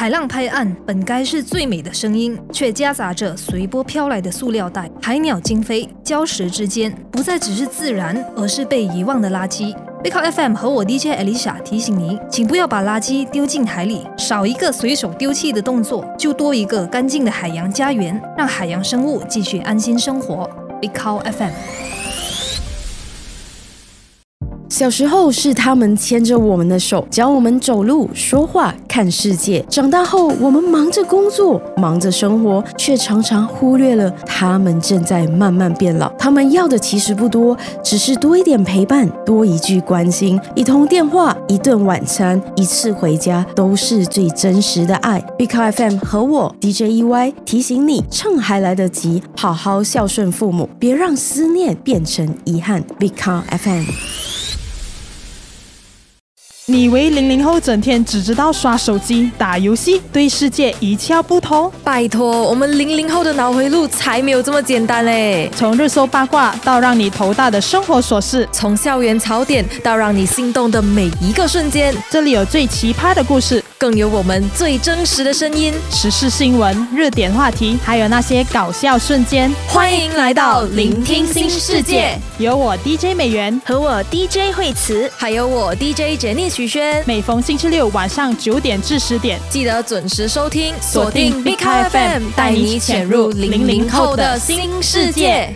海浪拍岸本该是最美的声音，却夹杂着随波飘来的塑料袋、海鸟惊飞，礁石之间不再只是自然，而是被遗忘的垃圾。背靠 FM 和我 DJ Alicia 提醒你，请不要把垃圾丢进海里，少一个随手丢弃的动作，就多一个干净的海洋家园，让海洋生物继续安心生活。背靠 FM。 小时候是他们牵着我们的手，教我们走路、说话、看世界。长大后，我们忙着工作，忙着生活，却常常忽略了他们正在慢慢变老。他们要的其实不多，只是多一点陪伴，多一句关心，一通电话，一顿晚餐，一次回家，都是最真实的爱。Big Car FM 和我 DJ EY 提醒你，趁还来得及，好好孝顺父母，别让思念变成遗憾。Big Car FM。 你以为00后整天只知道刷手机、打游戏，对世界一窍不通？ 拜托，我们00后的脑回路才没有这么简单嘞！ 从热搜八卦到让你头大的生活琐事， 从校园槽点到让你心动的每一个瞬间， 这里有最奇葩的故事， 更有我们最真实的声音， 时事新闻、热点话题，还有那些搞笑瞬间。 欢迎来到聆听新世界， 有我 DJ 美媛和我 DJ 惠慈，还有我 DJ Jenny徐轩。 每逢星期六晚上9点至10点， 记得准时收听，锁定 Big Car FM， 带你潜入00后的新世界。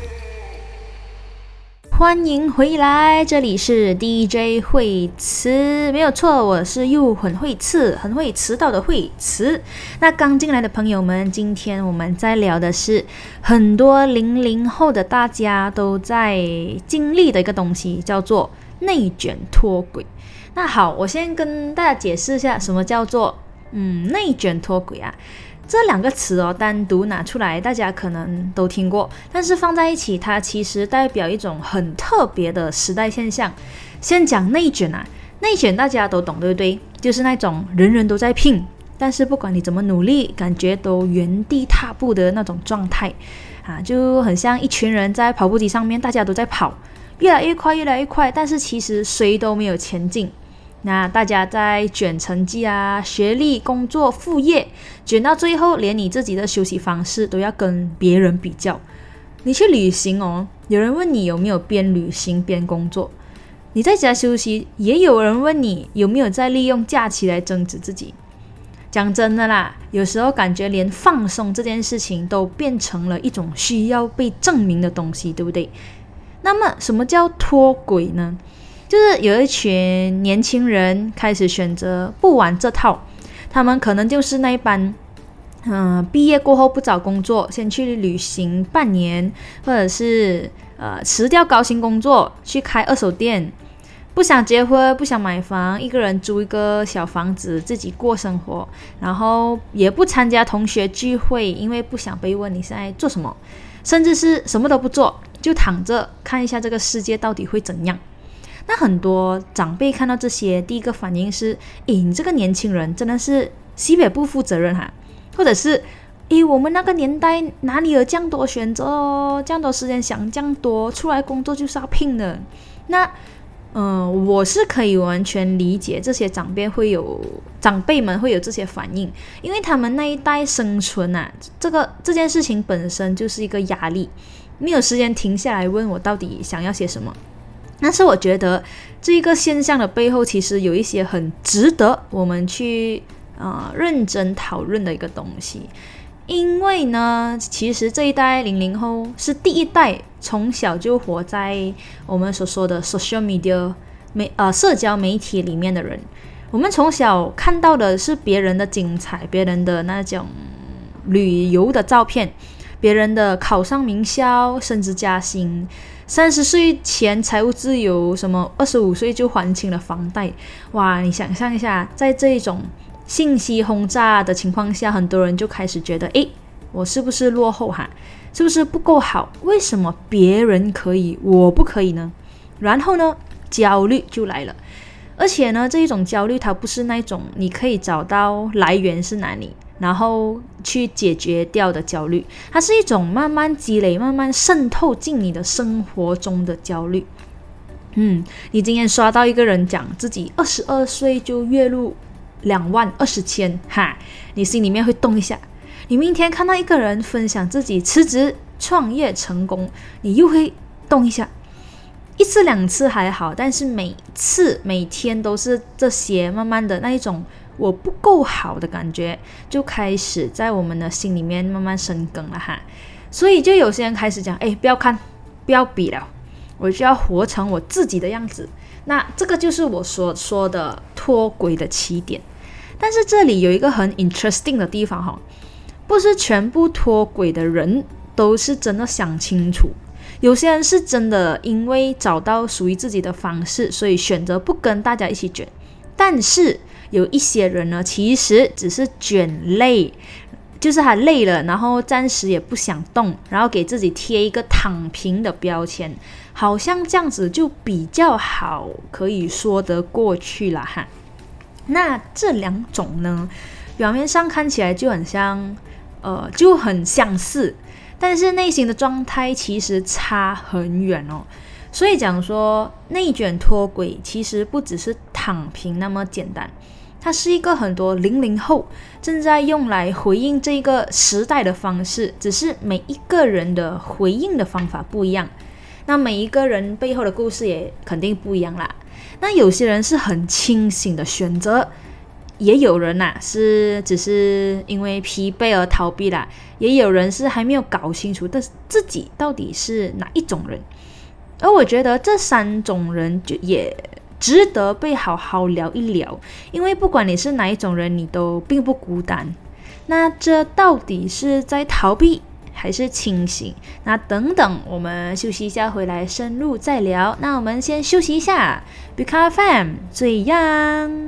欢迎回来，这里是 DJ 惠慈，没有错，我是又很会刺、很会迟到的惠慈。那刚进来的朋友们，今天我们在聊的是很多00后的大家都在经历的一个东西，叫做内卷脱轨。那好，我先跟大家解释一下什么叫做内卷脱轨啊。这两个词单独拿出来大家可能都听过，但是放在一起它其实代表一种很特别的时代现象。先讲内卷啊，内卷大家都懂对不对？就是那种人人都在拼，但是不管你怎么努力，感觉都原地踏步的那种状态啊，就很像一群人在跑步机上面，大家都在跑，越来越快越来越快，但是其实谁都没有前进。那大家在卷成绩啊、学历、工作、副业，卷到最后连你自己的休息方式都要跟别人比较。你去旅行有人问你有没有边旅行边工作，你在家休息，也有人问你有没有在利用假期来增值自己。讲真的啦，有时候感觉连放松这件事情都变成了一种需要被证明的东西，对不对？那么什么叫脱轨呢？就是有一群年轻人开始选择不玩这套，他们可能就是那一班毕业过后不找工作，先去旅行半年，或者是辞掉高薪工作去开二手店，不想结婚，不想买房，一个人租一个小房子自己过生活，然后也不参加同学聚会，因为不想被问你现在做什么，甚至是什么都不做，就躺着看一下这个世界到底会怎样。那很多长辈看到这些，第一个反应是你这个年轻人真的是西北不负责任哈，或者是我们那个年代哪里有这样多选择这样多时间想这样多，出来工作就是要拼的。那我是可以完全理解这些长辈们会有这些反应，因为他们那一代生存啊，这件事情本身就是一个压力，没有时间停下来问我到底想要些什么。但是我觉得这个现象的背后其实有一些很值得我们去认真讨论的一个东西。因为呢，其实这一代00后是第一代从小就活在我们所说的 social media 社交媒体里面的人。我们从小看到的是别人的精彩，别人的那种旅游的照片，别人的考上名校、升职加薪，30岁前财务自由，什么25岁就还清了房贷。哇，你想象一下，在这一种信息轰炸的情况下，很多人就开始觉得我是不是落后哈？是不是不够好？为什么别人可以我不可以呢？然后呢，焦虑就来了。而且呢，这一种焦虑它不是那种你可以找到来源是哪里，然后去解决掉的焦虑，它是一种慢慢积累、慢慢渗透进你的生活中的焦虑。你今天刷到一个人讲自己22岁就月入 2万、20千，你心里面会动一下。你明天看到一个人分享自己辞职创业成功，你又会动一下。1次2次还好，但是每天都是这些，慢慢的那一种我不够好的感觉就开始在我们的心里面慢慢生根了所以就有些人开始讲，不要看，不要比了，我就要活成我自己的样子。那这个就是我所说的脱轨的起点。但是这里有一个很 interesting 的地方不是全部脱轨的人都是真的想清楚，有些人是真的因为找到属于自己的方式，所以选择不跟大家一起卷。但是有一些人呢，其实只是卷累，就是他累了，然后暂时也不想动，然后给自己贴一个躺平的标签，好像这样子就比较好，可以说得过去了那这2种呢，表面上看起来就很像就很相似，但是内心的状态其实差很远所以讲说内卷脱轨其实不只是躺平那么简单，它是一个很多00后正在用来回应这个时代的方式，只是每一个人的回应的方法不一样，那每一个人背后的故事也肯定不一样啦。那有些人是很清醒的选择，也有人是只是因为疲惫而逃避啦，也有人是还没有搞清楚自己到底是哪一种人。而我觉得这3种人就也值得被好好聊一聊，因为不管你是哪一种人，你都并不孤单。那这到底是在逃避还是清醒？那等等我们休息一下回来深入再聊。那我们先休息一下，BKFM 最样。